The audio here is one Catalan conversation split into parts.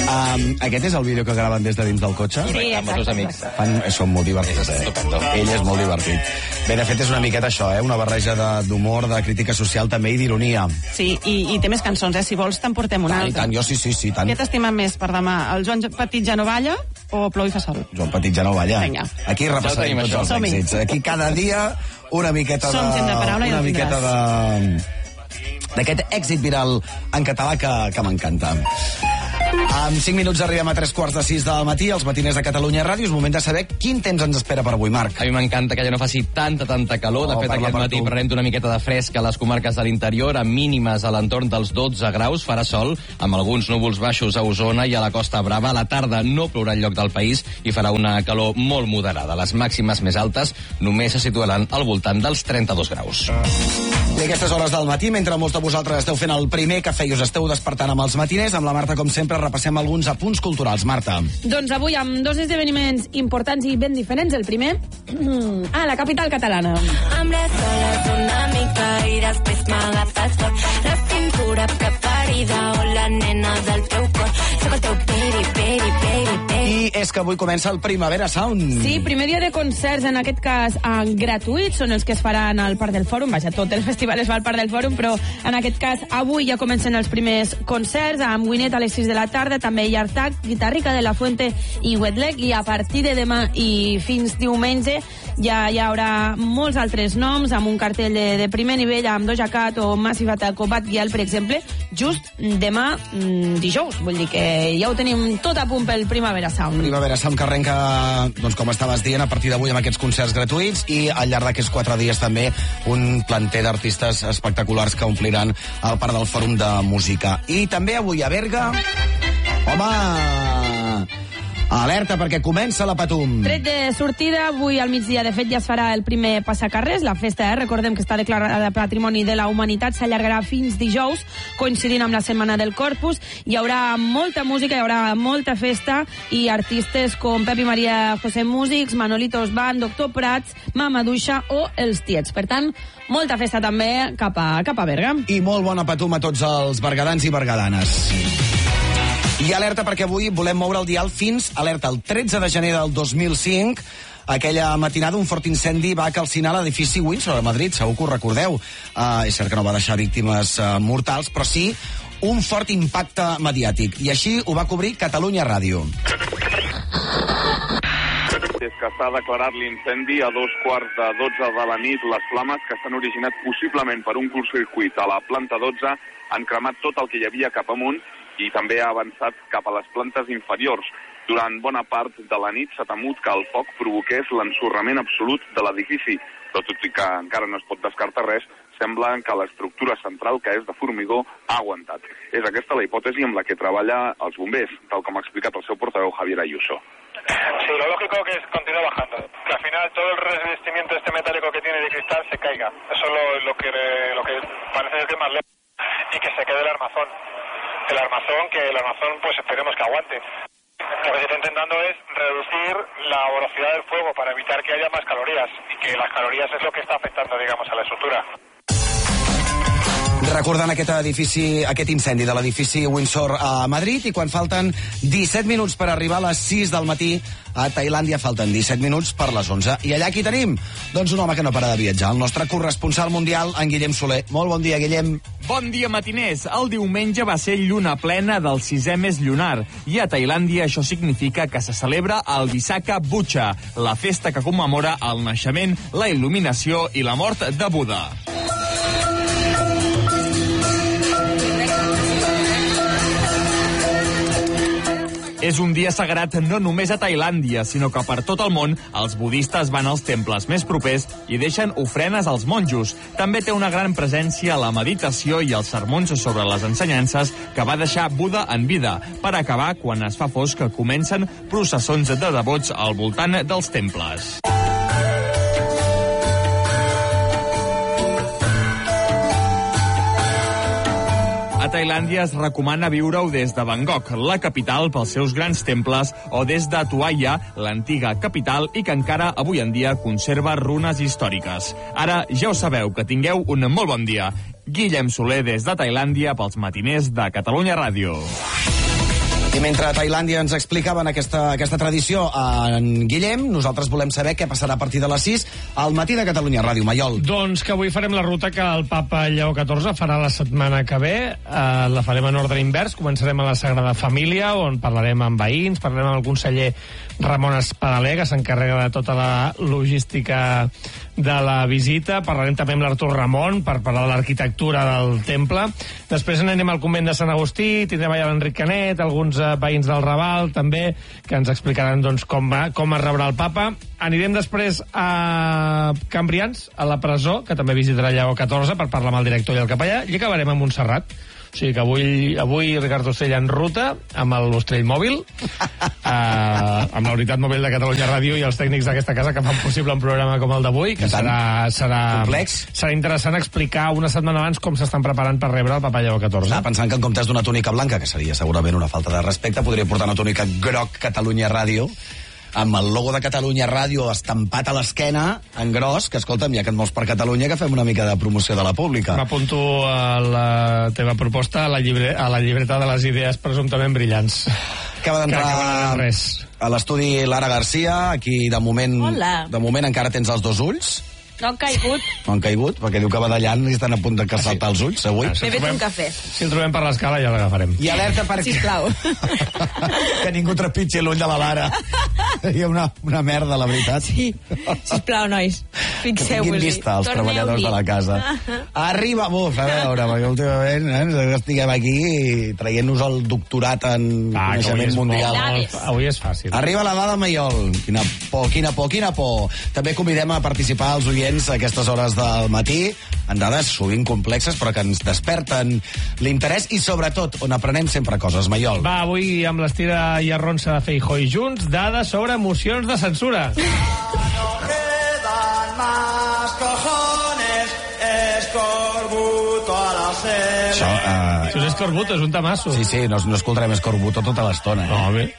Aquest és el vídeo que graven des de dins del cotxe? Sí, amb els seus amics. Són molt divertits. Ell és molt divertit. Bé, de fet, és una miqueta això, una barreja d'humor, de crítica social també i d'ironia. Sí, i té més cançons, Si vols, te'n portem una altra. I tant, jo sí, tant. Què t'estima més per demà? El Joan Petit ja no balla o Plou i fa sol? Joan Petit ja no balla. Vinga. Aquí repassarem tots els èxits. Aquí cada dia una miqueta Som gent de paraula i una no miqueta d'aquest èxit viral en català que m'encanta. En 5 minuts arribem a 3:45 del matí, als matiners de Catalunya Ràdio. És moment de saber quin temps ens espera per avui, Marc. A mi m'encanta que ja no faci tanta calor. De fet, aquest matí parlarem d'una miqueta de fresc a les comarques de l'interior, amb mínimes a l'entorn dels 12 graus. Farà sol, amb alguns núvols baixos a Osona i a la Costa Brava. A la tarda no plourà enlloc del país i farà una calor molt moderada. Les màximes més altes només se situaran al voltant dels 32 graus. I a aquestes hores del matí, mentre molts de vosaltres esteu fent el primer cafè i us esteu despertant amb els matiners, amb la Marta, com sempre, repassem alguns apunts culturals. Marta. Doncs avui amb dos esdeveniments importants i ben diferents. El primer, a la capital catalana. Amb les soles una mica i després m'agafes tot. La cintura preferida o la nena del teu cor. Soc el teu baby. I és que avui comença el Primavera Sound. Sí, primer dia de concerts, en aquest cas gratuïts, són els que es faran al Parc del Fòrum. Vaja, tot el festival es va al Parc del Fòrum, però en aquest cas avui ja comencen els primers concerts, amb Winnet a les 6 de la tarda, també Yartac, Guitarrica de la Fuente i Wetleg, i a partir de demà i fins diumenge ja hi haurà molts altres noms, amb un cartell de primer nivell, amb Doja Cat o Massive Attack o Bad Gyal, per exemple, just demà dijous. Vull dir que ja ho tenim tot a punt pel Primavera Sound. Primavera Sound que arrenca, doncs, com estaves dient, a partir d'avui amb aquests concerts gratuïts i al llarg d'aquests 4 dies també un planter d'artistes espectaculars que ompliran el Parc del Fòrum de Música. I també avui a Berga... Home! Alerta, perquè comença la Patum. Tret de sortida, avui al migdia, de fet, ja es farà el primer passacarrers. La festa, recordem que està declarada Patrimoni de la Humanitat, s'allargarà fins dijous, coincidint amb la Setmana del Corpus. Hi haurà molta música, hi haurà molta festa, i artistes com Pep i Maria José Músics, Manolitos Band, Doctor Prats, Mama Duixa o Els Tiets. Per tant, molta festa també cap a Berga. I molt bona Patum a tots els bergadans i bergadanes. I alerta, perquè avui volem moure el dial fins, alerta, el 13 de gener del 2005, aquella matinada un fort incendi va calcinar l'edifici Windsor a Madrid, segur que ho recordeu. És cert que no va deixar víctimes mortals, però sí un fort impacte mediàtic. I així ho va cobrir Catalunya Ràdio. Des que s'ha declarat l'incendi a 11:45 de la nit, les flames que s'han originat possiblement per un curtcircuit a la planta 12 han cremat tot el que hi havia cap amunt i també ha avançat cap a les plantes inferiors. Durant bona part de la nit s'ha temut que el foc provoqués l'ensorrament absolut de l'edifici, però tot i que encara no es pot descartar res, sembla que l'estructura central, que és de formigó, ha aguantat. És aquesta la hipòtesi amb la que treballa els bombers, tal com ha explicat el seu portaveu Javier Ayuso. Sí, lo lógico que es continúe bajando, que al final todo el revestimiento este metálico que tiene de cristal se caiga. Eso es lo que parece ser que es más lejos, y que se quede el armazón. Que el armazón pues esperemos que aguante. Lo que se está intentando es reducir la velocidad del fuego para evitar que haya más calorías, y que las calorías es lo que está afectando, digamos, a la estructura. Recordant aquest incendi de l'edifici Windsor a Madrid, i quan falten 17 minuts per arribar a les 6 del matí a Tailàndia, falten 17 minuts per les 11. I allà qui tenim? Doncs un home que no para de viatjar, el nostre corresponsal mundial, en Guillem Soler. Molt bon dia, Guillem. Bon dia, matiners. El diumenge va ser lluna plena del 6è mes lunar, i a Tailàndia això significa que se celebra el Visakha Bucha, la festa que commemora el naixement, la il·luminació i la mort de Buda. És un dia sagrat no només a Tailàndia, sinó que per tot el món els budistes van als temples més propers i deixen ofrenes als monjos. També té una gran presència la meditació i els sermons sobre les ensenyances que va deixar Buda en vida, per acabar, quan es fa fosc, que comencen processons de devots al voltant dels temples. A Tailàndia es recomana viure-ho des de Bangkok, la capital, pels seus grans temples, o des de Tuaya, l'antiga capital, i que encara avui en dia conserva runes històriques. Ara ja ho sabeu, que tingueu un molt bon dia. Guillem Soler des de Tailàndia pels matiners de Catalunya Ràdio. I mentre a Tailàndia ens explicaven aquesta tradició en Guillem, nosaltres volem saber què passarà a partir de les 6 al matí de Catalunya Ràdio. Maiol. Doncs que avui farem la ruta que el papa Lleó XIV farà la setmana que ve. La farem en ordre invers. Començarem a la Sagrada Família, on parlarem amb veïns, parlarem amb el conseller Ramon Espadaler, que s'encarrega de tota la logística de la visita. Parlarem també amb l'Artur Ramon per parlar de l'arquitectura del temple. Després anem al convent de Sant Agustí, tindrem allà l'Enric Canet, alguns veïns del Raval també, que ens explicaran doncs, com es rebrà el papa. Anirem després a Cambrians, a la presó, que també visitarà Lleó XIV per parlar amb el director i el capellà, i acabarem a Montserrat. O sigui que avui Ricard Ostrell en ruta amb l'Ostrell Mòbil, amb la unitat mòbil de Catalunya Ràdio i els tècnics d'aquesta casa que fan possible un programa com el d'avui, que serà complex. Serà interessant explicar una setmana abans com s'estan preparant per rebre el papa Lleó XIV. Estava pensant que en comptes d'una túnica blanca, que seria segurament una falta de respecte, podria portar una túnica groc Catalunya Ràdio, amb el logo de Catalunya Ràdio estampat a l'esquena, en gros, que, escolta'm, ja que et mous per Catalunya, que fem una mica de promoció de la pública. M'apunto a la teva proposta a la llibreta de les idees presumptament brillants. Acaba d'entrar a l'estudi Lara Garcia, aquí de moment encara tens els dos ulls. No han caigut. No han caigut, perquè diu que badallant i estan a punt de saltar els ulls, avui. M'he fet un cafè. Si el trobem per l'escala ja l'agafarem. I alerta perquè... Sisplau. Que ningú trepitgi l'ull de la Lara. Hi ha una merda, la veritat. Sí, sisplau, nois. Fixeu-vos-hi. Que tinguin vista els treballadors de la casa. Arriba, a veure, perquè últimament estiguem aquí traient-nos el doctorat en coneixement mundial. Avui és fàcil. Arriba la dada Maiol. Quina por. També convidem a participar els oients a aquestes hores del matí, en dades sovint complexes, però que ens desperten l'interès i, sobretot, on aprenem sempre coses, Maiol. Va, avui amb l'estira i arronsa de Feijóo i Junts, dades sobre mocions de censura. No quedan más cojones, escorbuto a la sede. Això és escorbuto, és un tamasso. Sí, no escoltarem escorbuto tota l'estona. No, bé.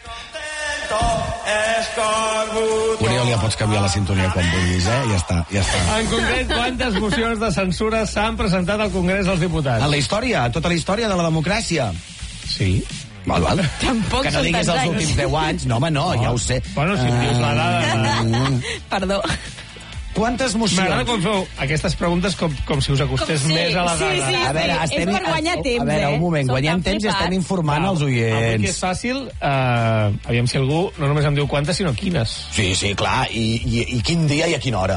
Oriol, ja pots canviar la sintonia quan vulguis, ja està. En concret, quantes mocions de censura s'han presentat al Congrés dels Diputats? En la història, tota la història de la democràcia. Sí. Val. Tampoc que no diguis els últims 10 anys. No, home, no, ja ho sé. Bueno, si em dius la dada... Perdó. Quantes mocions? M'agrada com feu aquestes preguntes com si us acostés més a la dada. Sí, a veure, és per guanyar temps, A veure, un moment, guanyem temps i estem informant els oients. Avui que és fàcil, aviam si algú no només em diu quantes, sinó quines. Sí, clar, i quin dia i a quina hora?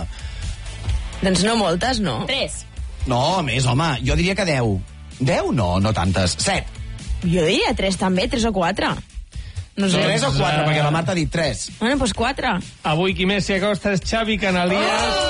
Doncs no moltes, no? 3. No, més, home, jo diria que 10. 10? No tantes. 7. Jo diria 3 també, 3 o 4. No sé. 3 o 4, perquè la Marta ha dit 3. Bueno, doncs 4. Avui qui més s'hi acosta és Xavi Canalies.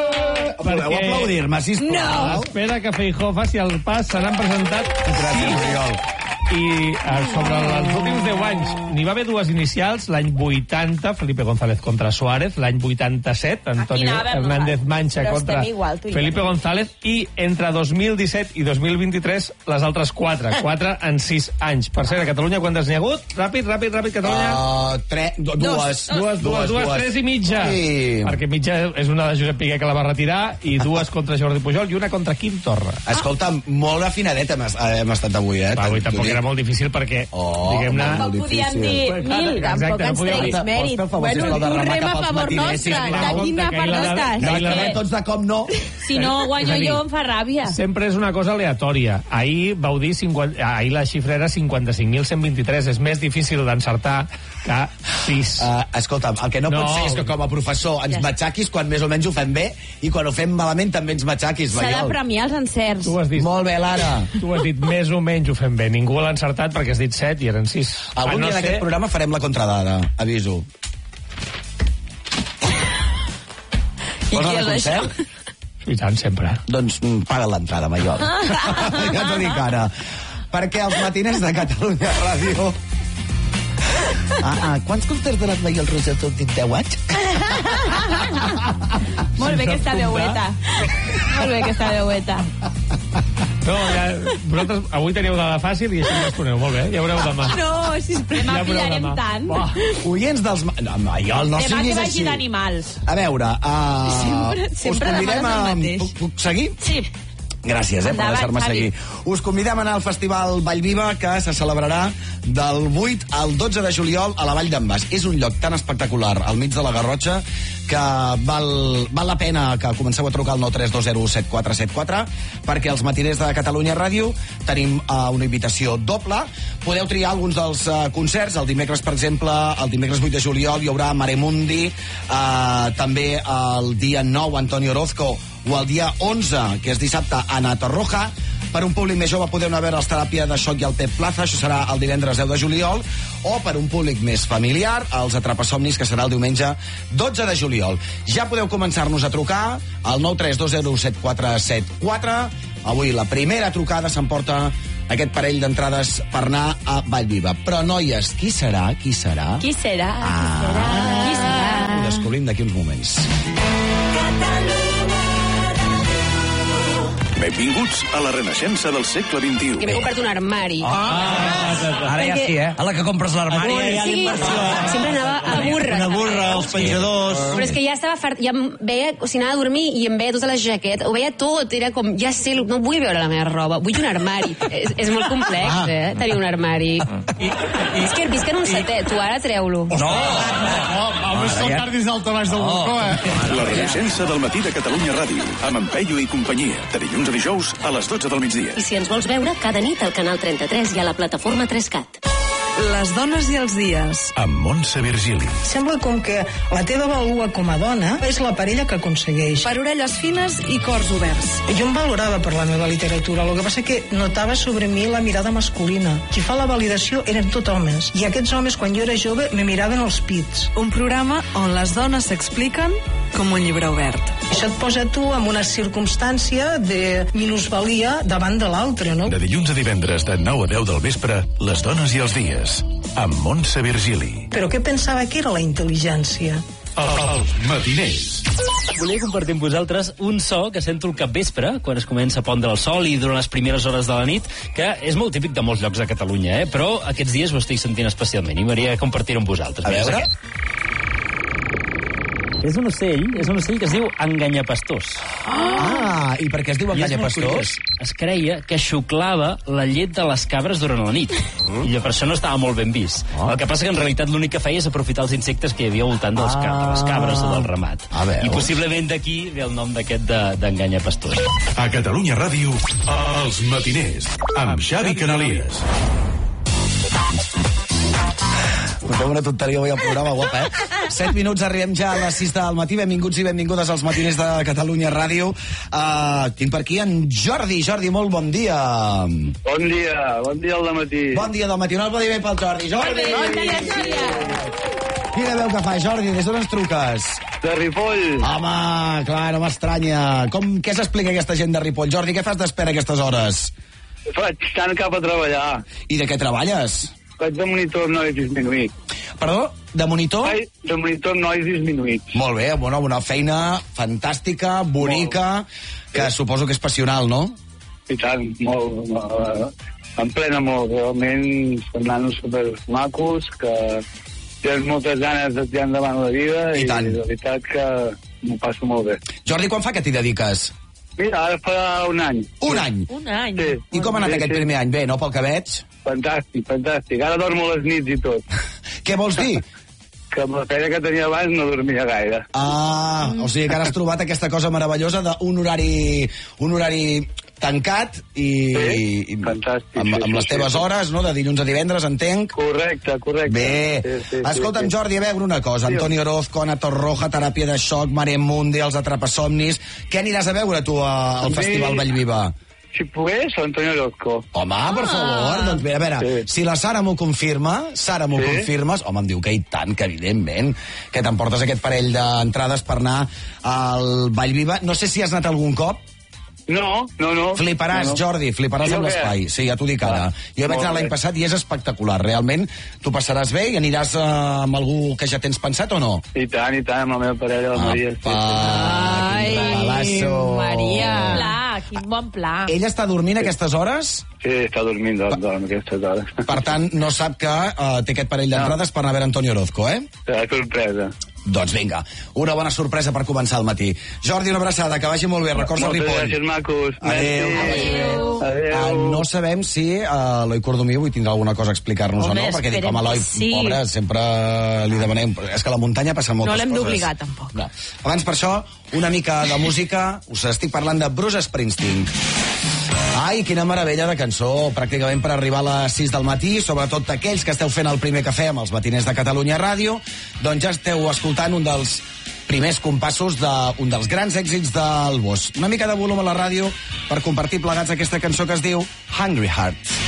Voleu aplaudir-me, sisplau? No. Espera que Feijóo faci el pas, se n'han presentat... Gràcies, Oriol. I sobre els últims 10 anys n'hi va haver dues inicials, l'any 80 Felipe González contra Suárez, l'any 87 Antonio Hernández Mancha contra Felipe González, i entre 2017 i 2023 les altres 4 en 6 anys. Per cert, a Catalunya quantes n'hi ha hagut? Ràpid, Catalunya. Dues, 3 i mitja. Sí. Perquè mitja és una de Josep Piqué que la va retirar, i 2 contra Jordi Pujol i una contra Quim Torra. Escolta, molt afinadeta hem estat avui, Avui tampoc era molt difícil perquè, diguem-ne... No podíem dir 1.000, tampoc ens treguis mèrit. Bueno, un rem a favor nostre. De quina part estàs? Tots de com no. Si no guanyo jo, em fa ràbia. Sempre és una cosa aleatòria. Ahir vau dir... Ahir la xifra era 55.123. És més difícil d'encertar que 6. Escolta'm, el que no pot ser és que com a professor ens matxaquis quan més o menys ho fem bé, i quan ho fem malament també ens matxaquis. S'ha de premiar els encerts. Tu has dit... Molt bé, Lara. Tu has dit més o menys ho fem bé. Ningú l'ha encertat perquè has dit 7 i eren 6. Algun dia d'aquest programa farem la contradada, aviso. I què és això? I tant, sempre. Doncs paga l'entrada, Maiol. Ja t'ho dic ara. Perquè els matiners de Catalunya Ràdio... Quants concerts ha donat Maiol Roser els últims 10 anys? Molt bé aquesta veueta. Molt bé aquesta veueta. No, vosaltres avui teníeu dada fàcil i així em responeu. Molt bé, ja veureu demà. No, sisplau, m'afilarem tant. Oients dels... No, Maiol, no siguis així. Demà que vagi d'animals. A veure, Sempre us convidem a... Puc seguir? Sí. Gràcies, per deixar-me seguir. Us convidem a anar al Festival Vallviva, que se celebrarà del 8 al 12 de juliol a la Vall d'en Bas. És un lloc tan espectacular, al mig de la Garrotxa, que val la pena que comenceu a trucar al 932017474, perquè els matiners de Catalunya Ràdio tenim una invitació doble. Podeu triar alguns dels concerts. El dimecres, per exemple, el dimecres 8 de juliol hi haurà Maremundi, també el dia 9 Antonio Orozco, o el dia 11, que és dissabte, Ana Torroja. Per un públic més jove podeu anar a veure els Teràpia de Xoc i el Pep Plaza, això serà el divendres 10 de juliol, o per un públic més familiar, els Atrapasomnis, que serà el diumenge 12 de juliol. Ja podeu començar-nos a trucar al 932017474. Avui la primera trucada s'emporta aquest parell d'entrades per anar a Vallviva. Però, noies, qui serà? Qui serà? Qui serà? Ho descobrim d'aquí uns moments. Benvinguts a la renaixença del segle XXI. Que m'he comprat un armari. Ara ja sí, a la que compres l'armari. Sí, sempre anava a burra. Una burra, els penjadors... Però és que ja estava fart, ja em veia, o sigui, anava a dormir i em veia tota la jaqueta, ho veia tot, era com, ja sé, no vull veure la meva roba, vull un armari. És molt complex, tenir un armari. És que visc en un setè, tu ara treu-lo. No, home, saltar dins del tabaix del balcó, La renaixença del matí de Catalunya Ràdio, amb en Peyu i companyia, de dilluns a dijous a les 12 del migdia. I si ens vols veure, cada nit al canal 33 i a la plataforma 3CAT. Les dones i els dies. Amb Montse Virgili. Sembla com que la teva vàlua com a dona és la parella que aconsegueix. Per orelles fines i cors oberts. Jo em valorava per la meva literatura, el que passa que notava sobre mi la mirada masculina. Qui fa la validació eren tot homes. I aquests homes, quan jo era jove, me miraven els pits. Un programa on les dones s'expliquen com un llibre obert. Això et posa tu en una circumstància de minusvalia davant de l'altre, no? De dilluns a divendres, de 9 a 10 del vespre, les dones i els dies, amb Montse Virgili. Però què pensava que era la intel·ligència? Els matiners. Volia compartir amb vosaltres un so que sento el capvespre, quan es comença a pondre el sol i durant les primeres hores de la nit, que és molt típic de molts llocs de Catalunya, però aquests dies ho estic sentint especialment i m'agradaria compartir-ho amb vosaltres. A veure... És un ocell que es diu enganyapastors. I per què es diu enganyapastors? Es creia que xuclava la llet de les cabres durant la nit. I per això no estava molt ben vist. El que passa que en realitat l'únic que feia és aprofitar els insectes que hi havia al voltant de les cabres o del ramat. I possiblement d'aquí ve el nom d'aquest d'enganyapastors. A Catalunya Ràdio, els matiners, amb Xavi Canalies. Fem una tonteria avui al programa, guapa, 7 minuts, arribem ja a les 6 del matí. Benvinguts i benvingudes als matiners de Catalunya Ràdio. Tinc per aquí en Jordi. Jordi, molt bon dia. Bon dia al dematí. Bon dia del matí. Un aplaudiment pel Jordi. Jordi! Bon dia, Jordi! Quina veu que fa, Jordi? Des d'on ens truques? De Ripoll. Home, clar, no m'estranya. Què s'explica aquesta gent de Ripoll? Jordi, què fas d'espera a aquestes hores? Vaig tant cap a treballar. I de què treballes? Vaig de monitor nois disminuït. Perdó? De monitor? De monitor nois disminuïts. Molt bé, bueno, una feina fantàstica, bonica, que suposo que és passional, no? I tant, molt. Em plena molt, realment són nanos supermacos, que tens moltes ganes de tirar endavant la vida i de veritat que m'ho passo molt bé. Jordi, quan fa que t'hi dediques? Mira, ara fa un any. Un any? Un any. Sí. I com ha anat aquest primer any? Bé, no, pel que veig? Fantàstic. Ara dormo a les nits i tot. Què vols dir? Que amb la feina que tenia abans no dormia gaire. O sigui que ara has trobat aquesta cosa meravellosa d'un horari tancat i fantàstic, amb les teves hores, no?, de dilluns a divendres, entenc. Correcte. Bé. Escolta'm, Jordi, a veure una cosa. Antonio Orozco, Ana Torroja, Teràpia de Xoc, Maremundi, els Atrapasomnis. Què aniràs a veure tu al Festival Vallviva? Si pogués, Antonio Orozco. Home, per favor. Doncs bé, a veure, si la Sara m'ho confirma, confirmes, home, em diu que i tant, que evidentment, que t'emportes aquest parell d'entrades per anar al Vallviva. No sé si has anat algun cop. No. Fliparàs, Jordi, fliparàs amb l'espai. Sí, ja t'ho dic ara. Jo vaig anar l'any passat i és espectacular. Realment, tu passaràs bé i aniràs amb algú que ja tens pensat o no? I tant, amb la meva parella, la Maria. Maria. Quin bon pla. Ella està dormint a aquestes hores? Sí, està dormint a aquestes hores. Per tant, no sap que té aquest parell d'entrades per anar a veure Antonio Orozco, Sorpresa. Doncs vinga, una bona sorpresa per començar el matí. Jordi, una abraçada, que vagi molt bé. Records al Ripoll. Moltes gràcies, macos. Adéu. No sabem si l'Eloi Cordomí avui tindrà alguna cosa a explicar-nos o no, perquè dic, home, Eloi, pobre, sempre li demanem... És que a la muntanya passen moltes coses. No l'hem d'obligar, tampoc. No. Abans, per això, una mica de música. Us estic parlant de Bruce Springsteen. Ai, quina meravella de cançó, pràcticament per arribar a les 6 del matí, sobretot aquells que esteu fent el primer cafè amb els matiners de Catalunya Ràdio, doncs ja esteu escoltant un dels primers compassos d'un dels grans èxits del Bosch. Una mica de volum a la ràdio per compartir plegats aquesta cançó que es diu Hungry Heart.